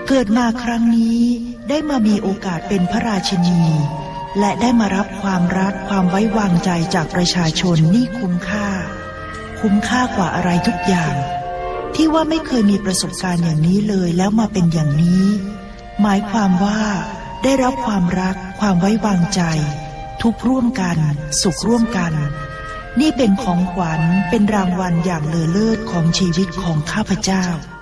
เกิดมาครั้งนี้ได้มามีโอกาสเป็นพระราชินีและได้มารับความรักความไว้วางใจจากประชาชนนี่คุ้มค่ากว่าอะไรทุกอย่างที่ว่าไม่เคยมีประสบการณ์อย่างนี้เลยแล้วมาเป็นอย่างนี้หมายความว่าได้รับความรักความไว้วางใจทุกข์ร่วมกันสุขร่วมกันนี่เป็นของขวัญเป็นรางวัลอย่างเลอเลิศของชีวิตของข้าพเจ้า